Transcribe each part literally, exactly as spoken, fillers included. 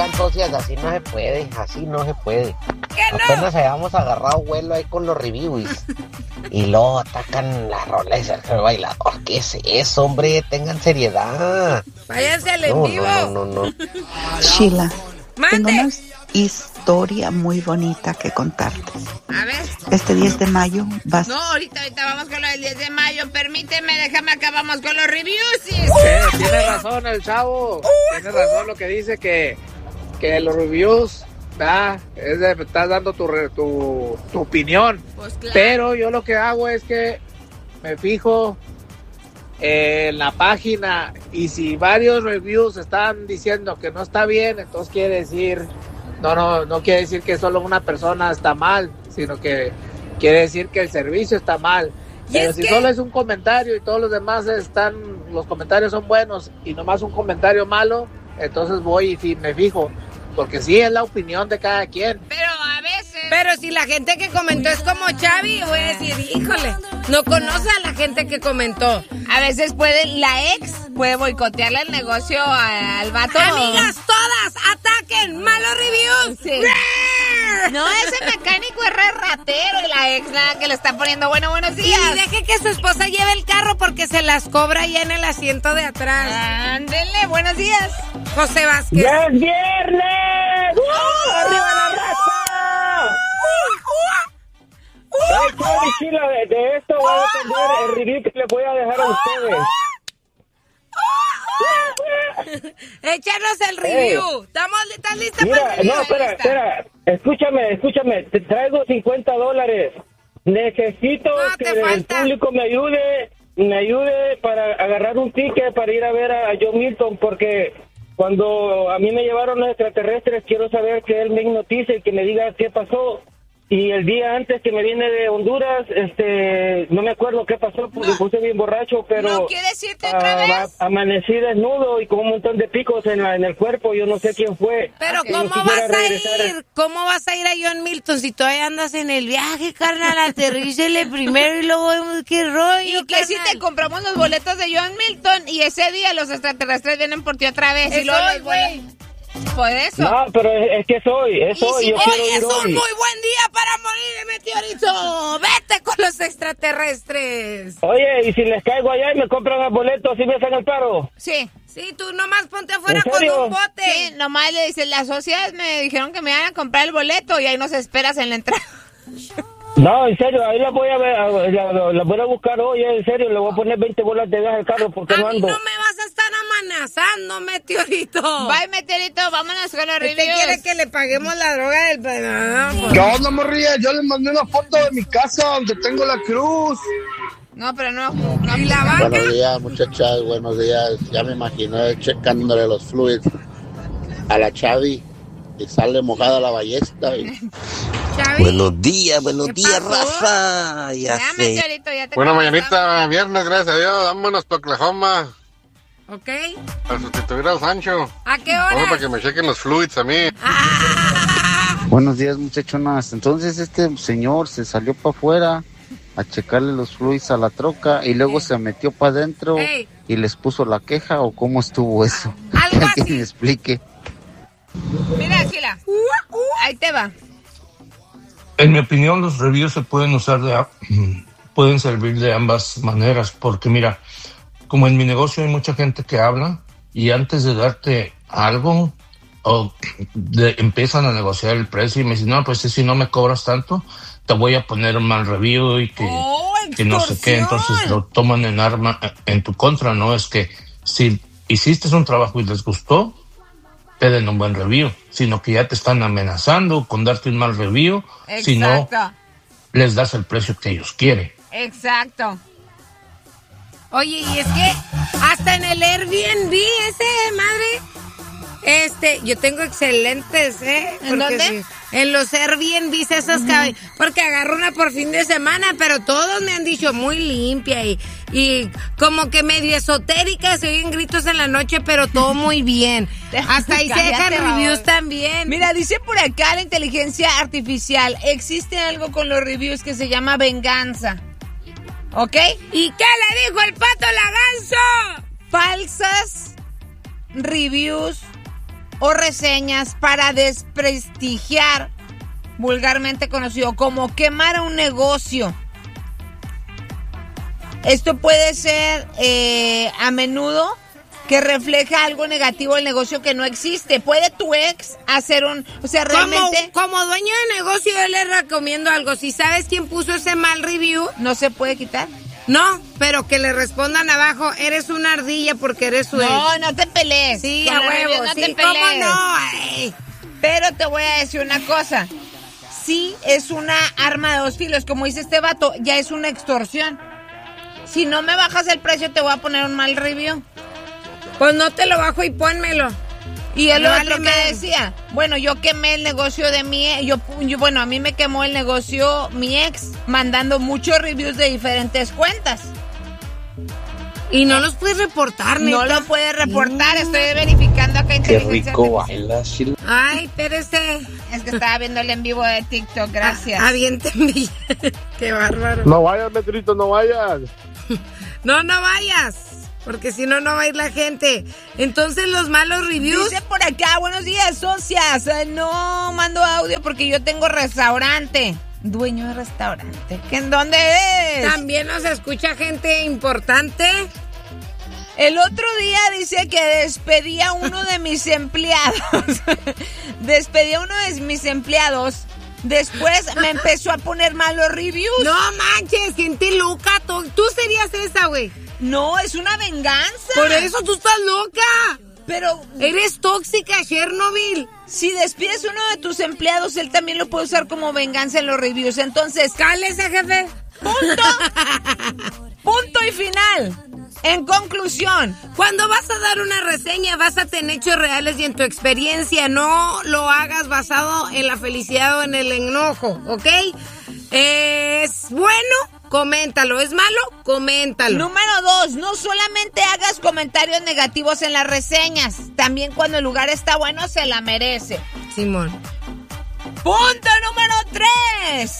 Socias, así no se puede, así no se puede. ¿Qué no? Apenas habíamos agarrado vuelo ahí con los reviews y luego atacan la rola de Sergio Bailador. ¿Qué es eso, hombre? Tengan seriedad. Váyanse al en No, vivo. no, no, no, no. Sheila, tengo Mande. una historia muy bonita que contarte. A ver. Este diez de mayo vas... No, ahorita, ahorita vamos con lo del diez de mayo. Permíteme, déjame, acabamos con los reviews. Y... Eh, tiene razón el chavo. Tiene razón lo que dice que, que los reviews, ah, es de, estás dando tu, re- tu, tu opinión. Pues claro. Pero yo lo que hago es que me fijo en la página y si varios reviews están diciendo que no está bien, entonces quiere decir, no, no, no quiere decir que solo una persona está mal, sino que quiere decir que el servicio está mal. Y Pero es si que- solo es un comentario y todos los demás están, los comentarios son buenos y nomás un comentario malo, entonces voy y fi- me fijo, porque sí es la opinión de cada quien. Pero a veces... Pero si la gente que comentó es como Xavi, voy a decir, híjole, no conoce a la gente que comentó. A veces puede, la ex puede boicotearle el negocio a- al vato. Amigas, todas, ataquen, malos reviews. Sí. No, ese mecánico es re ratero y la ex nada que le está poniendo bueno, buenos días. Y deje que su esposa lleve el carro porque se las cobra ya en el asiento de atrás. Ándele, buenos días. José Vázquez. ¡Ya es viernes! ¡Uh! ¡Arriba la raza! Ay, Chavi, Chila, de, de esto voy a depender el review que le voy a dejar a ustedes. Échanos el review. ¿Estamos ¿Estás lista Mira, para el review? no, espera, Ahí está. espera. Escúchame, escúchame. Te traigo cincuenta dólares. Necesito No, que te el falta. público me ayude, me ayude para agarrar un ticket para ir a ver a John Milton, porque cuando a mí me llevaron los extraterrestres, quiero saber que él me hipnotice y que me diga qué pasó. Y el día antes que me vine de Honduras, este, no me acuerdo qué pasó porque No. puse bien borracho, pero ¿No quieres irte otra ah, vez? amanecí desnudo y con un montón de picos en, la, en el cuerpo. Yo no sé quién fue. Pero Que ¿cómo yo quisiera vas a regresar. ir? ¿Cómo vas a ir a John Milton si todavía andas en el viaje, carnal? Aterrícele primero y luego vemos qué rollo. ¿Y qué si te compramos los boletos de John Milton y ese día los extraterrestres vienen por ti otra vez? Y luego los vuelan. Por eso. No, pero es, es que soy, es Y hoy. si Yo hoy quiero ir es un hoy. muy buen día para morir de meteorito. Vete con los extraterrestres. Oye, y si les caigo allá y me compran el boleto, ¿sí me hacen el paro? Sí. Sí, tú nomás ponte afuera ¿En con serio? un bote. Sí, nomás le dicen, las sociedades me dijeron que me iban a comprar el boleto y ahí nos esperas en la entrada. No, en serio, ahí la voy a ver, a- la, la- la voy a buscar hoy, en serio, le voy a poner veinte bolas de gas al carro porque A no mí ando. no me vas a estar amenazando, meteorito. Bye, meteorito, vámonos con los reviews. ¿Usted quiere que le paguemos la droga del... No, pues. ¿Qué onda, morrilla? Yo les mandé una foto de mi casa donde tengo la cruz. No, pero no. no. ¿Y la vaca? Buenos días, muchachas, buenos días. Ya me imaginé checándole los fluids a la Chavi y sale mojada la ballesta. Y... Chavi. Buenos días, buenos ¿Qué días, pasó? raza. Ya Ya, sé. meteorito, ya te Buena contestamos. mañanita, viernes, gracias a Dios. Vámonos para Oklahoma ¿Ok? a sustituir al Sancho. ¿A qué Vamos hora? para que me chequen los fluids a mí. Ah, Buenos días, muchachonas. Entonces este señor se salió para afuera a checarle los fluids a la troca y luego Ey. se metió para adentro Ey. y les puso la queja, o cómo estuvo eso. Algo Que así. alguien me explique. Mira, Sheila. Ahí te va. En mi opinión, los reviews se pueden usar de, pueden servir de ambas maneras, porque mira, como en mi negocio hay mucha gente que habla y antes de darte algo o de- empiezan a negociar el precio y me dicen, no, pues si no me cobras tanto, te voy a poner un mal review y que, ¡Oh, que no sé qué, extorsión! entonces lo toman en arma en tu contra, ¿no? Es que si hiciste un trabajo y les gustó, te den un buen review, sino que ya te están amenazando con darte un mal review, si no Exacto. les das el precio que ellos quieren. Exacto. Oye, y es que hasta en el Airbnb ese, madre, este, yo tengo excelentes, ¿eh? ¿En Porque dónde? sí, en los Airbnb esas cabe- porque agarro una por fin de semana, pero todos me han dicho muy limpia y, y como que medio esotérica, se oyen gritos en la noche, pero todo muy bien. Hasta ahí se dejan Cállate, reviews baboso. también. Mira, dice por acá la inteligencia artificial, existe algo con los reviews que se llama venganza. ¿Ok? ¿Y qué le dijo el pato laganzo? Falsas reviews o reseñas para desprestigiar, vulgarmente conocido como quemar un negocio. Esto puede ser eh, a menudo que refleja algo negativo del negocio que no existe. Puede tu ex hacer un... O sea, realmente... Como, como dueño de negocio, yo les recomiendo algo. Si sabes quién puso ese mal review... ¿No se puede quitar? No, pero que le respondan abajo, eres una ardilla porque eres su ex. No, no te pelees. Sí, Con a el huevo, review no sí, te ¿cómo pelees. no? Ay. Pero te voy a decir una cosa. Sí, es una arma de dos filos. Como dice este vato, ya es una extorsión. Si no me bajas el precio, te voy a poner un mal review. Pues no te lo bajo y pónmelo. Y el No otro vale que más. decía, bueno, yo quemé el negocio de mi ex, yo, yo, bueno, a mí me quemó el negocio mi ex, mandando muchos reviews de diferentes cuentas. Y no los puedes reportar, neta. No lo puedes reportar, estoy verificando acá Qué inteligencia rico artificial. baila, Sheila. Ay, espérese. Es que estaba viendo el en vivo de TikTok, gracias. Ah, aviéntenme. Qué bárbaro. No vayas, Metrito, no vayas. No, no vayas. Porque si no, no va a ir la gente. Entonces, los malos reviews... Dice por acá, buenos días, socias. Eh, No mando audio porque yo tengo restaurante. Dueño de restaurante. ¿Qué, ¿En dónde es? También nos escucha gente importante. El otro día dice que despedí a uno de mis empleados. Despedí a uno de mis empleados. Después me empezó a poner malos reviews. No manches, gente loca. Tú, tú serías esa, güey. No, es una venganza. Por eso tú estás loca. Pero eres tóxica, Chernobyl. Si despides a uno de tus empleados, él también lo puede usar como venganza en los reviews. Entonces, cálese, jefe. Punto. Punto y final. En conclusión, cuando vas a dar una reseña, básate en hechos reales y en tu experiencia. No lo hagas basado en la felicidad o en el enojo, ¿ok? Es bueno, coméntalo. ¿Es malo? Coméntalo. Número dos, no solamente hagas comentarios negativos en las reseñas. También cuando el lugar está bueno, se la merece. Simón. Punto número tres.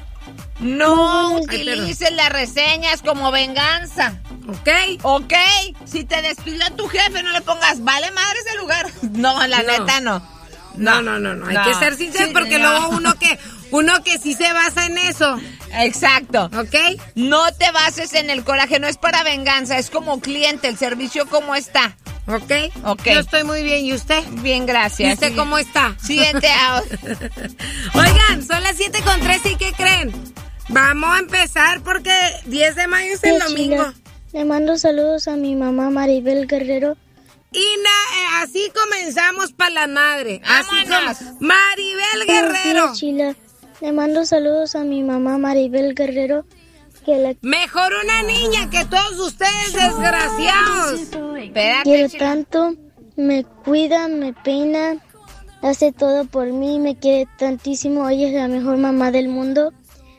No Ay, utilices las reseñas como venganza. ¿Ok? ¿Ok? Si te despidió tu jefe, no le pongas, vale madre ese lugar. No, la No. neta no. No, no, no, no. Hay No. que ser sincero Sí, porque no. luego uno que, uno que sí se basa en eso. Exacto. ¿Ok? No te bases en el coraje, no es para venganza, es como cliente, el servicio como está. ¿Ok? Ok. Yo estoy muy bien. ¿Y usted? Bien, gracias. ¿Y usted Sí. cómo está? Siguiente audio. Oigan, son las siete con tres y ¿qué creen? Vamos a empezar porque diez de mayo es el Hola, domingo. Sheila. Le mando saludos a mi mamá Maribel Guerrero. Y na- eh, así comenzamos para la madre. Así Vámonos. como Maribel Buenos Guerrero. días, Sheila. Le mando saludos a mi mamá Maribel Guerrero. Que la Mejor una niña que todos ustedes, desgraciados. Espérate, quiero chica. tanto. Me cuida, me peina. Hace todo por mí. Me quiere tantísimo. Ella es la mejor mamá del mundo.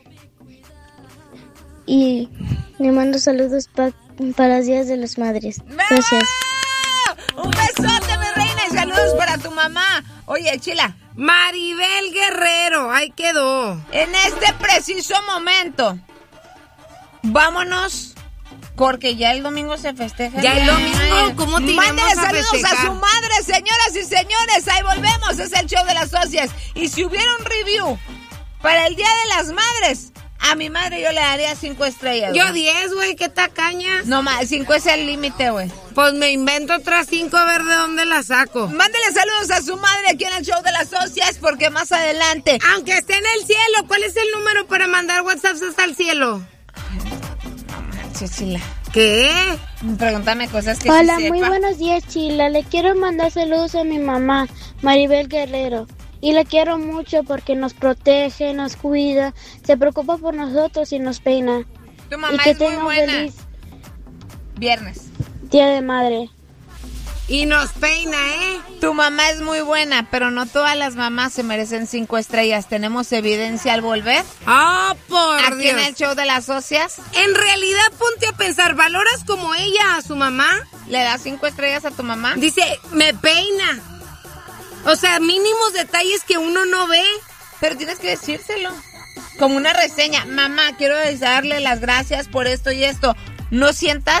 Y le mando saludos pa- para los días de las madres. Gracias. Un besote, mi reina, y saludos para tu mamá. Oye, Chila, Maribel Guerrero, ahí quedó. en este preciso momento, vámonos, porque ya el domingo se festeja. Ya el domingo, ¿cómo te iremos Mándale a saludos festejar? a su madre, señoras y señores. Ahí volvemos, es el show de las socias. Y si hubiera un review para el Día de las Madres, a mi madre yo le daría cinco estrellas. Yo güey. diez, güey, qué tacaña. No más, cinco es el límite, güey. Pues me invento otras cinco a ver de dónde las saco. Mándele saludos a su madre aquí en el show de las socias, porque más adelante. Aunque esté en el cielo, ¿cuál es el número para mandar WhatsApps hasta el cielo? Cecilia, ¿Qué? pregúntame cosas que Hola, sí sepa. muy buenos días, Chila. Le quiero mandar saludos a mi mamá, Maribel Guerrero. Y la quiero mucho porque nos protege, nos cuida, se preocupa por nosotros y nos peina. Tu mamá y que es muy tenga un buena. feliz Viernes. Día de Madre. Y nos peina, ¿eh? Tu mamá es muy buena, pero no todas las mamás se merecen cinco estrellas. ¿Tenemos evidencia al volver? ¡Ah, por Aquí Dios! en el show de las socias. En realidad, ponte a pensar, ¿valoras como ella a su mamá? ¿Le das cinco estrellas a tu mamá? Dice, me peina. O sea, mínimos detalles que uno no ve. Pero tienes que decírselo. Como una reseña. Mamá, quiero darle las gracias por esto y esto. No sientas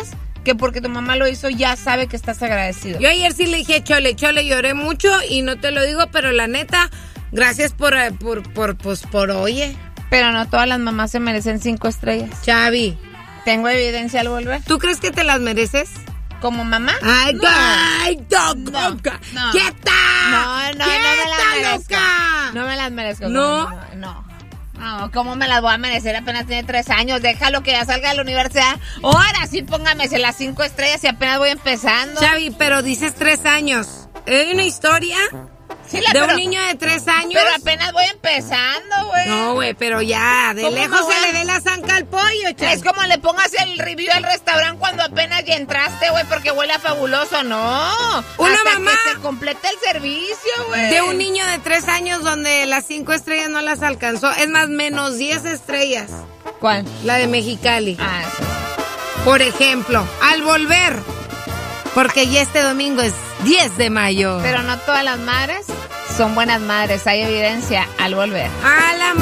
que porque tu mamá lo hizo ya sabe que estás agradecido. Yo ayer sí le dije, Chole, Chole, lloré mucho y no te lo digo, pero la neta, gracias por, por, por, pues, por oye. Pero no todas las mamás se merecen cinco estrellas. Chavi. Tengo evidencia al volver. ¿Tú crees que te las mereces? ¿Como mamá? ¡Ay, no. ay, no, no, no. ¡Quieta! No, no, no me las merezco. Loca! No me las merezco. ¿No? No, no. No, ¿cómo me las voy a merecer? Apenas tiene tres años. Déjalo que ya salga de la universidad. Ahora sí póngame las cinco estrellas y apenas voy empezando. Chavi, pero dices tres años. ¿Hay una historia? Sí, la, de pero, un niño de tres años. Pero apenas voy empezando, güey. No, güey, pero ya, de lejos se le ve la zanca al pollo, Chavi. Es como le pongas el review al restaurante cuando apenas ya entraste, güey, porque huele a fabuloso, no. Una Hasta mamá que se complete el servicio, güey. De un niño de tres años donde las cinco estrellas no las alcanzó. Es más, menos diez estrellas. ¿Cuál? La de Mexicali. Ah, sí. Por ejemplo, al volver. Porque ya este domingo es diez de mayo. Pero no todas las madres son buenas madres. Hay evidencia al volver. A la